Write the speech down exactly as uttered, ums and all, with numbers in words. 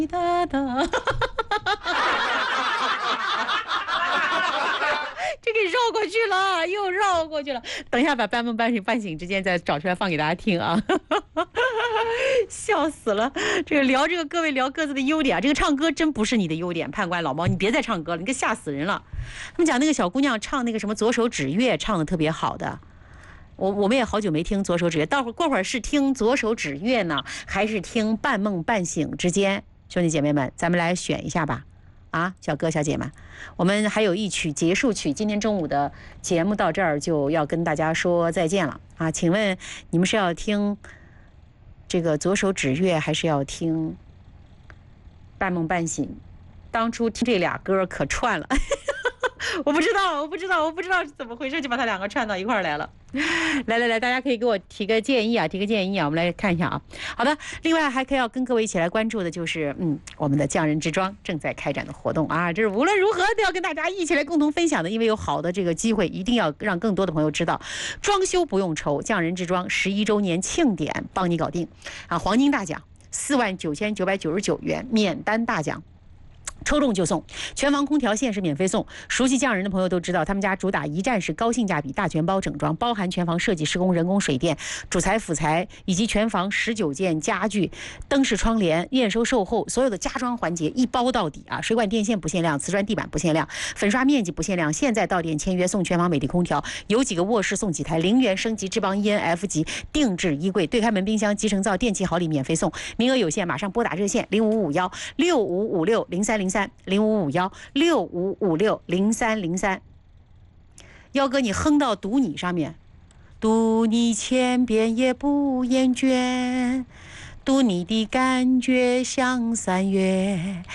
哒哒。这给绕过去了，又绕过去了。等一下，把半梦半醒半醒之间再找出来放给大家听啊！笑死了。这个聊这个各位聊各自的优点啊，这个唱歌真不是你的优点，判官老猫，你别再唱歌了，你给吓死人了。他们讲那个小姑娘唱那个什么左手指月，唱的特别好的。我我们也好久没听左手指月，待会儿过会儿是听左手指月呢，还是听半梦半醒之间？兄弟姐妹们，咱们来选一下吧。啊，小哥小姐们，我们还有一曲结束曲，今天中午的节目到这儿就要跟大家说再见了啊！请问你们是要听这个左手指月，还是要听半梦半醒？当初听这俩歌可串了。我不知道，我不知道，我不知道是怎么回事，就把它两个串到一块儿来了。来来来，大家可以给我提个建议啊，提个建议啊，我们来看一下啊。好的，另外还可以要跟各位一起来关注的就是，嗯，我们的匠人之庄正在开展的活动啊，这是无论如何都要跟大家一起来共同分享的，因为有好的这个机会，一定要让更多的朋友知道，装修不用愁，匠人之庄十一周年庆典帮你搞定啊，黄金大奖四万九千九百九十九元，免单大奖。抽中就送，全房空调限时免费送。熟悉匠人的朋友都知道，他们家主打一站式高性价比大全包整装，包含全房设计施工、人工水电、主材辅材以及全房十九件家具、灯饰窗帘、验收售后所有的家装环节一包到底啊！水管电线不限量，瓷砖地板不限量，粉刷面积不限量。现在到店签约送全房美的空调，有几个卧室送几台零元升级智邦 E N F 级定制衣柜，对开门冰箱、集成灶、电器好礼免费送，名额有限，马上拨打热线零五五幺六五五六零三零三零五五幺六五五六零三零三。幺哥，你哼到读你上面，读你千遍也不厌倦，读你的感觉像三月。